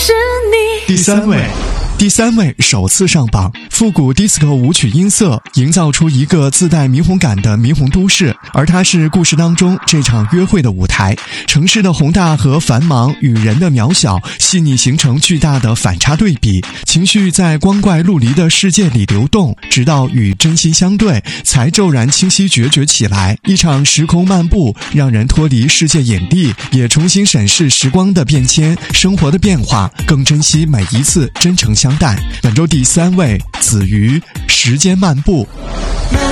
是你。 第三位首次上榜，复古 disco 舞曲音色营造出一个自带霓虹感的霓虹都市，而它是故事当中这场约会的舞台。城市的宏大和繁忙与人的渺小细腻形成巨大的反差对比，情绪在光怪陆离的世界里流动，直到与真心相对才骤然清晰决绝起来。一场时空漫步，让人脱离世界引力，也重新审视时光的变迁，生活的变化，更珍惜每一次真诚相待。本周第3位，子瑜，时间漫步。 漫